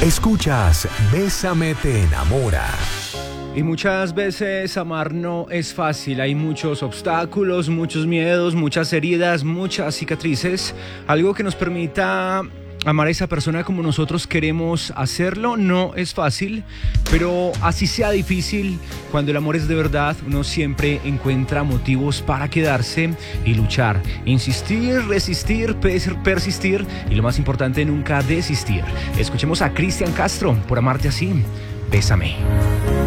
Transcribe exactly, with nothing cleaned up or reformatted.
Escuchas Bésame te enamora. Y muchas veces amar no es fácil, hay muchos obstáculos, muchos miedos, muchas heridas, muchas cicatrices. Algo que nos permita amar a esa persona como nosotros queremos hacerlo no es fácil, pero así sea difícil, cuando el amor es de verdad, uno siempre encuentra motivos para quedarse y luchar, insistir, resistir, persistir y lo más importante, nunca desistir. Escuchemos a Cristian Castro por Amarte Así. Bésame.